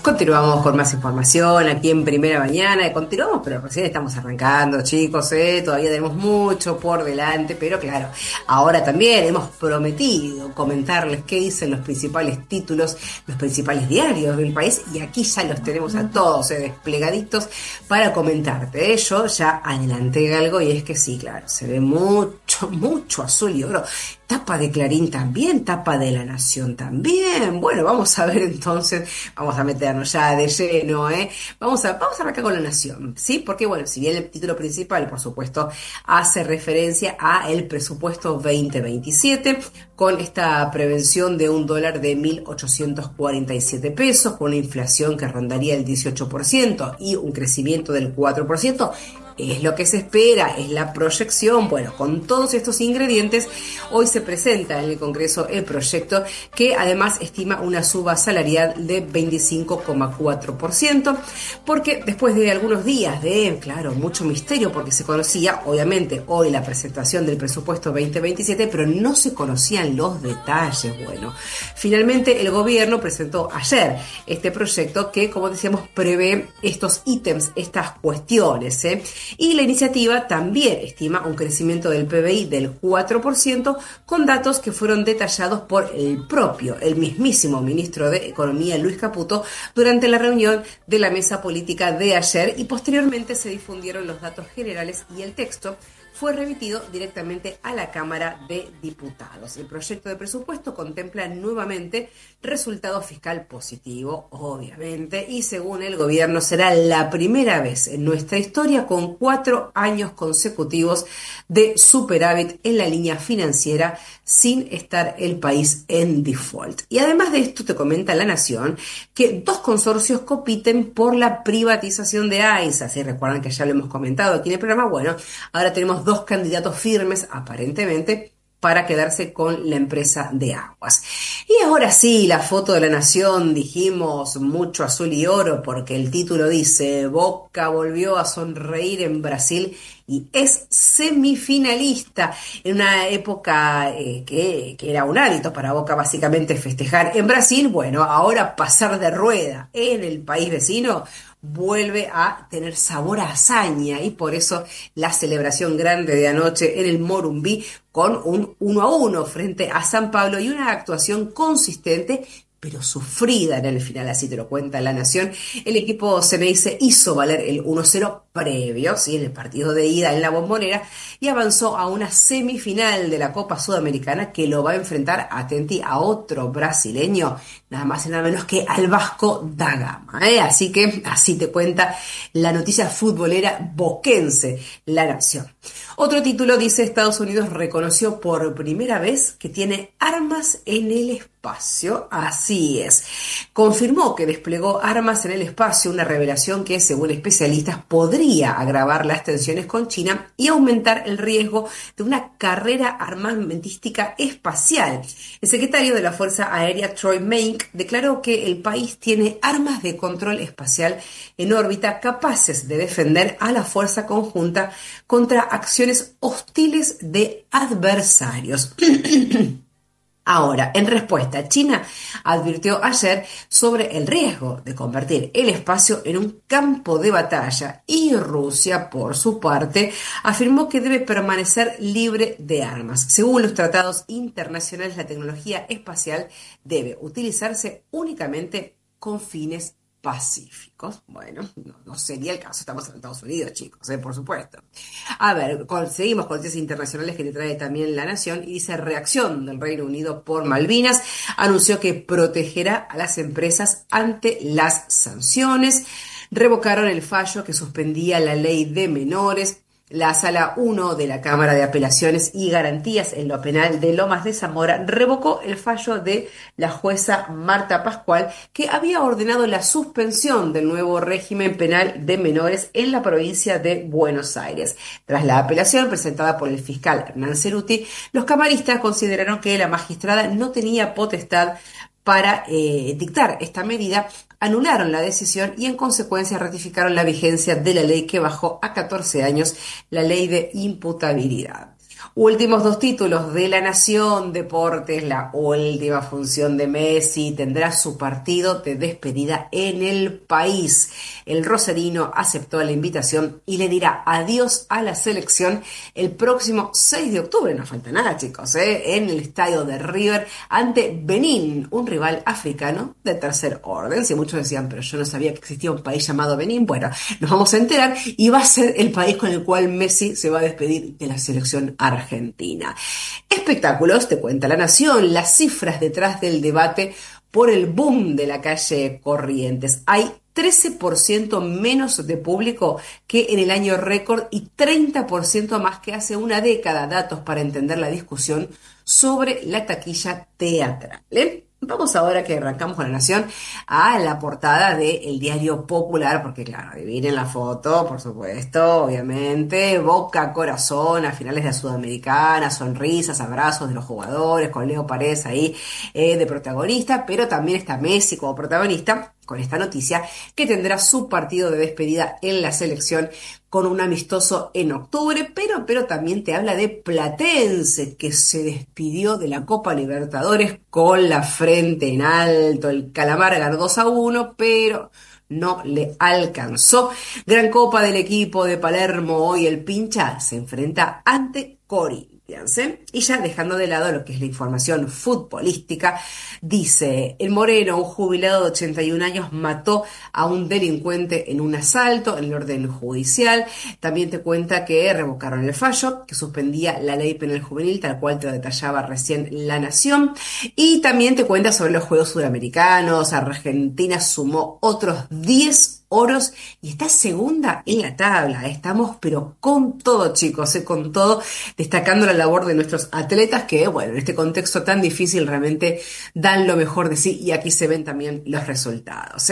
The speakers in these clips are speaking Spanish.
Continuamos con más información aquí en Primera Mañana. Continuamos, pero recién estamos arrancando, chicos, todavía tenemos mucho por delante, pero claro, ahora también hemos prometido comentarles qué dicen los principales títulos, los principales diarios del país, y aquí ya los tenemos a todos desplegaditos para comentarte. Yo ya adelanté algo, y es que sí, claro, se ve mucho azul y oro. Tapa de Clarín también, tapa de La Nación también. Bueno, vamos a ver entonces, vamos a meternos ya de lleno, Vamos a arrancar con La Nación, ¿sí? Porque bueno, si bien el título principal, por supuesto, hace referencia a el presupuesto 2027, con esta prevención de un dólar de 1.847 pesos, con una inflación que rondaría el 18% y un crecimiento del 4%, es lo que se espera, es la proyección. Bueno, con todos estos ingredientes, hoy se presenta en el Congreso el proyecto que además estima una suba salarial de 25,4%, porque después de algunos días de, claro, mucho misterio, porque se conocía, obviamente, hoy la presentación del presupuesto 2027, pero no se conocían los detalles. Bueno, finalmente el gobierno presentó ayer este proyecto que, como decíamos, prevé estos ítems, estas cuestiones, Y la iniciativa también estima un crecimiento del PBI del 4%, con datos que fueron detallados por el mismísimo ministro de Economía, Luis Caputo, durante la reunión de la mesa política de ayer, y posteriormente se difundieron los datos generales y el texto fue remitido directamente a la Cámara de Diputados. El proyecto de presupuesto contempla nuevamente resultado fiscal positivo, obviamente, y según el gobierno será la primera vez en nuestra historia con 4 años consecutivos de superávit en la línea financiera sin estar el país en default. Y además de esto, te comenta La Nación que 2 consorcios compiten por la privatización de AISA. Si recuerdan que ya lo hemos comentado aquí en el programa, bueno, ahora tenemos 2 candidatos firmes, aparentemente, para quedarse con la empresa de aguas. Y ahora sí, la foto de La Nación, dijimos mucho azul y oro, porque el título dice: Boca volvió a sonreír en Brasil y es semifinalista. En una época que era un hábito para Boca básicamente festejar en Brasil, bueno, ahora pasar de rueda en el país vecino vuelve a tener sabor a hazaña, y por eso la celebración grande de anoche en el Morumbí, con un 1-1 frente a San Pablo y una actuación consistente pero sufrida en el final. Así te lo cuenta La Nación. El equipo Ceneice hizo valer el 1-0 previo, ¿sí?, en el partido de ida en la Bombonera, y avanzó a una semifinal de la Copa Sudamericana, que lo va a enfrentar, atenti, a otro brasileño, nada más y nada menos que al Vasco da Gama, Así que así te cuenta la noticia futbolera boquense La Nación. Otro título dice: Estados Unidos reconoció por primera vez que tiene armas en el espacio. Así es. Confirmó que desplegó armas en el espacio, una revelación que, según especialistas, podría agravar las tensiones con China y aumentar el riesgo de una carrera armamentística espacial. El secretario de la Fuerza Aérea, Troy Meink, declaró que el país tiene armas de control espacial en órbita capaces de defender a la fuerza conjunta contra acciones hostiles de adversarios. Ahora, en respuesta, China advirtió ayer sobre el riesgo de convertir el espacio en un campo de batalla, y Rusia, por su parte, afirmó que debe permanecer libre de armas. Según los tratados internacionales, la tecnología espacial debe utilizarse únicamente con fines pacíficos. Bueno, no sería el caso, estamos en Estados Unidos, chicos, por supuesto. A ver, seguimos con noticias internacionales que te trae también La Nación, y dice: reacción del Reino Unido por Malvinas, anunció que protegerá a las empresas ante las sanciones. Revocaron el fallo que suspendía la ley de menores. La Sala 1 de la Cámara de Apelaciones y Garantías en lo Penal de Lomas de Zamora revocó el fallo de la jueza Marta Pascual, que había ordenado la suspensión del nuevo régimen penal de menores en la provincia de Buenos Aires. Tras la apelación presentada por el fiscal Hernán Ceruti, los camaristas consideraron que la magistrada no tenía potestad para dictar esta medida, anularon la decisión y en consecuencia ratificaron la vigencia de la ley que bajó a 14 años la ley de imputabilidad. Últimos 2 títulos de La Nación, deportes, la última función de Messi, tendrá su partido de despedida en el país. El rosarino aceptó la invitación y le dirá adiós a la selección el próximo 6 de octubre, no falta nada chicos, en el estadio de River ante Benín, un rival africano de tercer orden. Si muchos decían, pero yo no sabía que existía un país llamado Benín, bueno, nos vamos a enterar y va a ser el país con el cual Messi se va a despedir de la selección argentina. Espectáculos, te cuenta La Nación, las cifras detrás del debate por el boom de la calle Corrientes. Hay 13% menos de público que en el año récord y 30% más que hace una década. Datos para entender la discusión sobre la taquilla teatral. Vamos ahora que arrancamos con La Nación a la portada del Diario Popular, porque claro, adivinen la foto, por supuesto, obviamente, Boca, corazón, a finales de la Sudamericana, sonrisas, abrazos de los jugadores, con Leo Paredes ahí de protagonista, pero también está Messi como protagonista, con esta noticia, que tendrá su partido de despedida en la selección con un amistoso en octubre, pero también te habla de Platense, que se despidió de la Copa Libertadores con la frente en alto. El Calamar ganó 2-1, pero no le alcanzó. Gran Copa del equipo de Palermo, hoy el Pincha se enfrenta ante Corinthians. Y ya dejando de lado lo que es la información futbolística, dice, el Moreno, un jubilado de 81 años, mató a un delincuente en un asalto en el orden judicial. También te cuenta que revocaron el fallo que suspendía la ley penal juvenil, tal cual te lo detallaba recién La Nación. Y también te cuenta sobre los Juegos Sudamericanos. Argentina sumó otros 10 oros y está segunda en la tabla. Estamos pero con todo chicos, con todo, destacando la labor de nuestros atletas que, bueno, en este contexto tan difícil realmente dan lo mejor de sí y aquí se ven también los resultados.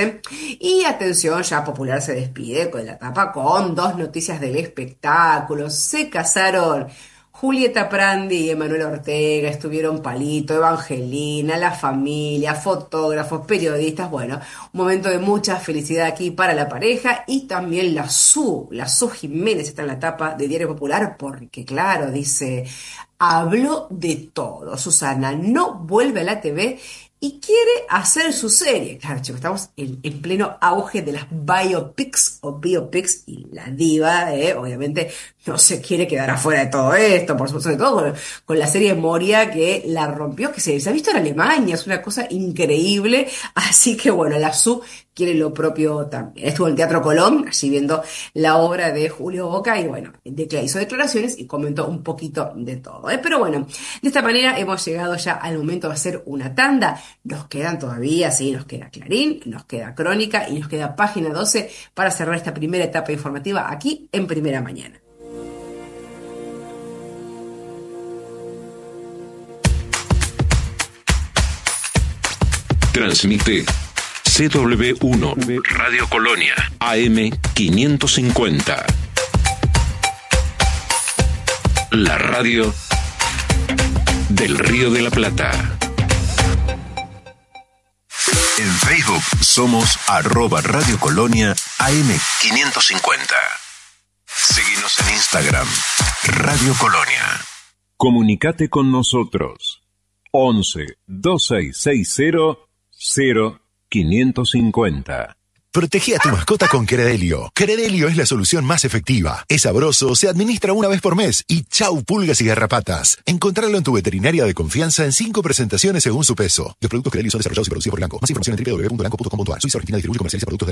Y atención, ya Popular se despide con la tapa con 2 noticias del espectáculo. Se casaron Julieta Prandi y Emanuel Ortega, estuvieron Palito, Evangelina, la familia, fotógrafos, periodistas, bueno, un momento de mucha felicidad aquí para la pareja y también la Su Jiménez está en la tapa de Diario Popular porque claro, dice, habló de todo, Susana no vuelve a la TV y quiere hacer su serie. Claro, chicos, estamos en pleno auge de las biopics y la diva, obviamente, no se quiere quedar afuera de todo esto, por supuesto, de todo con la serie Moria que la rompió, que se ha visto en Alemania, es una cosa increíble, así que bueno, la Su quiere lo propio también. Estuvo en el Teatro Colón, allí viendo la obra de Julio Boca y bueno, hizo declaraciones y comentó un poquito de todo. Pero bueno, de esta manera hemos llegado ya al momento de hacer una tanda. Nos quedan todavía, sí, nos queda Clarín, nos queda Crónica y nos queda Página 12 para cerrar esta primera etapa informativa aquí en Primera Mañana. Transmite CW1 Radio Colonia AM 550. La radio del Río de la Plata. En Facebook somos @Radio Colonia AM 550. Síguenos en Instagram, Radio Colonia. Comunicate con nosotros. 11 2660 0550. Protegí a tu mascota con Credelio. Credelio es la solución más efectiva. Es sabroso, se administra una vez por mes y chau pulgas y garrapatas. Encontralo en tu veterinaria de confianza en 5 presentaciones según su peso. Los productos Credelio son desarrollados y producidos por Elanco. Más información en www.elanco.com.ar. Suiza Argentina distribuye y comercializa productos de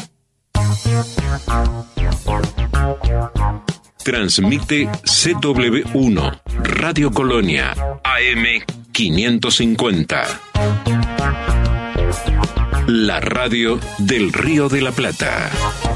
Elanco. Transmite CW1 Radio Colonia AM 550. La radio del Río de la Plata.